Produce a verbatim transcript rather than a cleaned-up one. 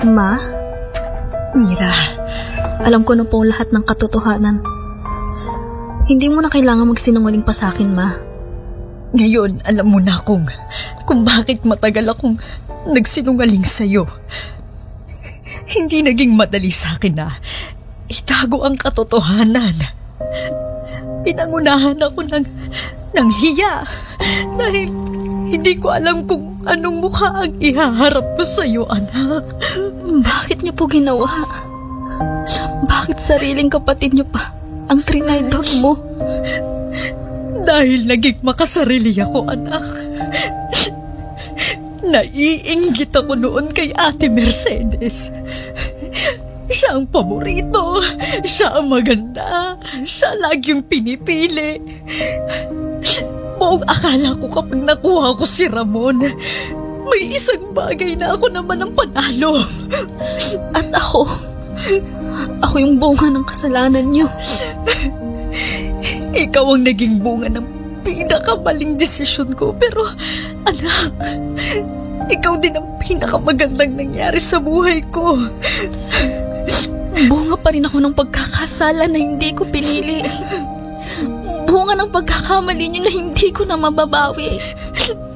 Ma, Mira, alam ko na po lahat ng katotohanan. Hindi mo na kailangan magsinungaling pa sa akin, Ma. ngayon alam mo na kung, kung bakit matagal akong nagsinungaling sa'yo. Hindi naging madali sa akin na itago ang katotohanan. Pinangunahan ako ng, ng hiya dahil hindi ko alam kung anong mukha ang ihaharap ko sa'yo, anak. Bakit niyo po ginawa? Bakit sariling kapatid niyo pa ang trinaydor mo? Dahil naging makasarili ako, anak. Naiinggit ako noon kay Ate Mercedes. Siya ang paborito. Siya ang maganda. Siya laging pinipili. Buong akala ko kapag nakuha ko si Ramon, may isang bagay na ako naman ang panalo. At ako, ako yung bunga ng kasalanan niyo. Ikaw ang naging bunga ng pinakamaling desisyon ko. Pero, anak, ikaw din ang pinakamagandang nangyari sa buhay ko. Bunga pa rin ako ng pagkakasala na hindi ko pinili. Bunga ng pagkakamali niyo na hindi ko na mababawi.